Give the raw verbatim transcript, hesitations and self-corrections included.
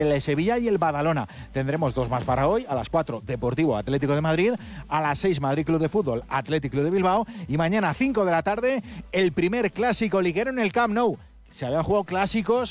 el Sevilla y el Badalona. Tendremos dos más para hoy, a las cuatro Deportivo Atlético de Madrid, a las seis Madrid Club de Fútbol Atlético Club de Bilbao y mañana a cinco de la tarde el primer clásico liguero en el Camp Nou. Se habían jugado clásicos